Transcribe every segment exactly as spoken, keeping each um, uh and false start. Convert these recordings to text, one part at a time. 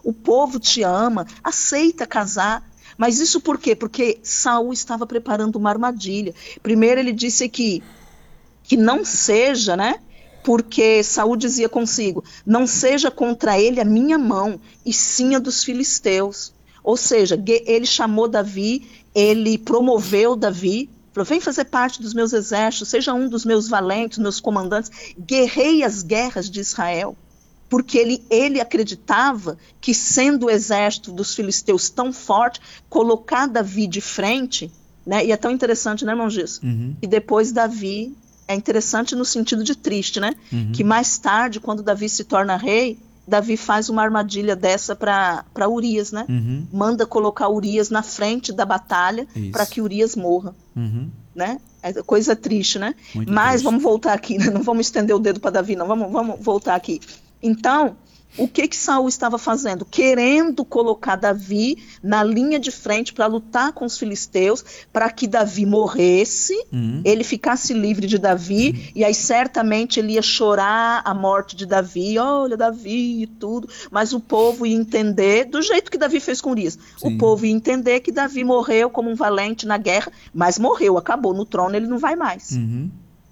o povo te ama, aceita casar. Mas isso por quê? Porque Saul estava preparando uma armadilha. Primeiro ele disse que, que não seja, né? Porque Saul dizia consigo, não seja contra ele a minha mão, e sim a dos filisteus. Ou seja, ele chamou Davi, ele promoveu Davi, falou, vem fazer parte dos meus exércitos, seja um dos meus valentes, meus comandantes, guerrei as guerras de Israel. Porque ele, ele acreditava que, sendo o exército dos filisteus tão forte, colocar Davi de frente, né? E é tão interessante, né, irmão Gilson? Uhum. E depois Davi, é interessante no sentido de triste, né? Uhum. Que mais tarde, quando Davi se torna rei, Davi faz uma armadilha dessa para Urias, né? Uhum. Manda colocar Urias na frente da batalha para que Urias morra. Uhum. Né? É coisa triste, né? Muito Mas triste. Vamos voltar aqui, né? Não vamos estender o dedo para Davi, não. Vamos, vamos voltar aqui. Então, o que que Saul estava fazendo? Querendo colocar Davi na linha de frente para lutar com os filisteus, para que Davi morresse, uhum. ele ficasse livre de Davi, uhum. e aí certamente ele ia chorar a morte de Davi, olha Davi e tudo, mas o povo ia entender, do jeito que Davi fez com Urias, o povo ia entender que Davi morreu como um valente na guerra, mas morreu, acabou, no trono ele não vai mais. Uhum.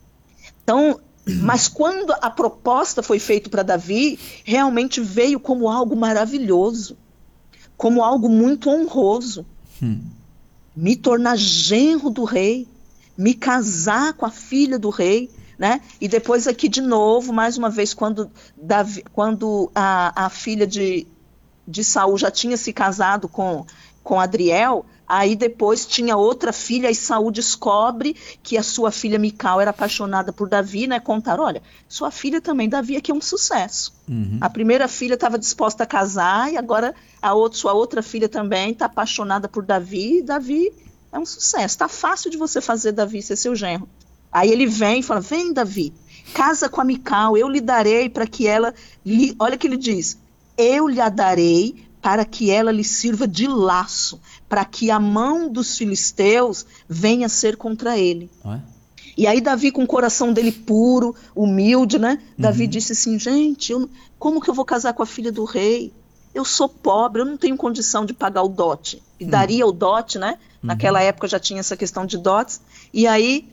Então, mas quando a proposta foi feita para Davi, realmente veio como algo maravilhoso, como algo muito honroso. Hum. Me tornar genro do rei, me casar com a filha do rei, né? E depois aqui de novo, mais uma vez, quando, Davi, quando a, a filha de, de Saul já tinha se casado com, com Adriel, aí depois tinha outra filha, e Saul descobre que a sua filha Mical era apaixonada por Davi, né? Contaram, olha, sua filha também, Davi aqui é um sucesso. Uhum. A primeira filha estava disposta a casar, e agora a outra, sua outra filha também está apaixonada por Davi, e Davi é um sucesso. Está fácil de você fazer Davi ser seu genro. Aí ele vem e fala, vem Davi, casa com a Mical, eu lhe darei para que ela, lhe... olha o que ele diz, eu lhe a darei para que ela lhe sirva de laço, para que a mão dos filisteus venha a ser contra ele. Ué? E aí Davi, com o coração dele puro, humilde, né? Uhum. Davi disse assim, gente, eu, como que eu vou casar com a filha do rei? Eu sou pobre, eu não tenho condição de pagar o dote. E uhum. daria o dote, né? Uhum. Naquela época já tinha essa questão de dotes. E aí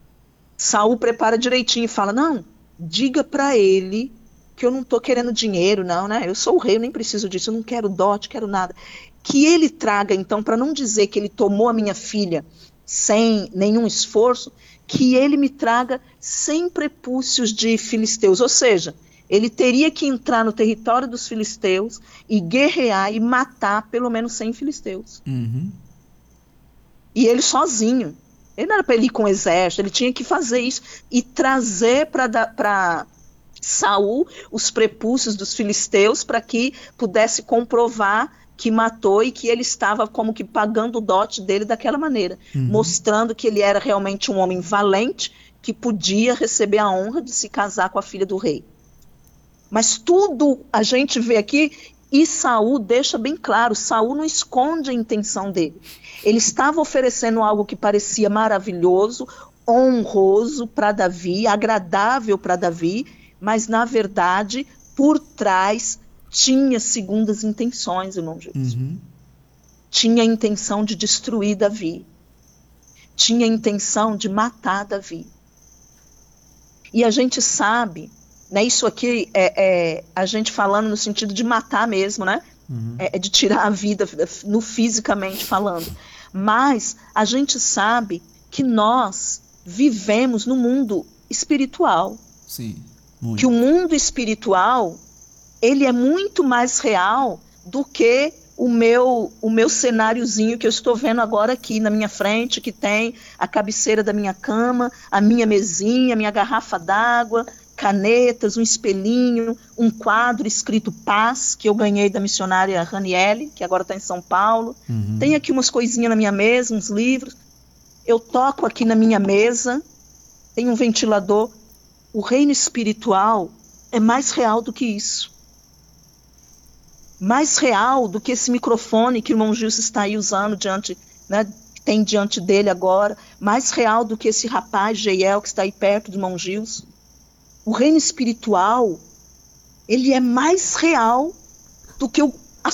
Saul prepara direitinho e fala, não, diga para ele que eu não estou querendo dinheiro, não, né? Eu sou o rei, eu nem preciso disso, eu não quero dote, quero nada. Que ele traga, então, para não dizer que ele tomou a minha filha sem nenhum esforço, que ele me traga cem prepúcios de filisteus. Ou seja, ele teria que entrar no território dos filisteus e guerrear e matar pelo menos cem filisteus. Uhum. E ele sozinho. Ele não era para ele ir com o exército, ele tinha que fazer isso e trazer para Saul os prepúcios dos filisteus para que pudesse comprovar que matou e que ele estava como que pagando o dote dele daquela maneira, uhum. mostrando que ele era realmente um homem valente que podia receber a honra de se casar com a filha do rei. Mas tudo a gente vê aqui e Saul deixa bem claro, Saul não esconde a intenção dele. Ele estava oferecendo algo que parecia maravilhoso, honroso para Davi, agradável para Davi, mas, na verdade, por trás, tinha segundas intenções, irmão Jesus. Uhum. Tinha a intenção de destruir Davi. Tinha a intenção de matar Davi. E a gente sabe, né, isso aqui é, é a gente falando no sentido de matar mesmo, né? Uhum. É, é de tirar a vida, no fisicamente falando. Mas a gente sabe que nós vivemos no mundo espiritual. Sim. Muito. Que o mundo espiritual, ele é muito mais real do que o meu, o meu cenáriozinho que eu estou vendo agora aqui na minha frente, que tem a cabeceira da minha cama, a minha mesinha, a minha garrafa d'água, canetas, um espelhinho, um quadro escrito Paz, que eu ganhei da missionária Raniele, que agora está em São Paulo. Uhum. Tem aqui umas coisinhas na minha mesa, uns livros. Eu toco aqui na minha mesa, tem um ventilador. O reino espiritual é mais real do que isso. Mais real do que esse microfone que o irmão Gilson está aí usando, diante, né, tem diante dele agora. Mais real do que esse rapaz, Jeiel, que está aí perto do irmão Gilson. O reino espiritual, ele é mais real do que o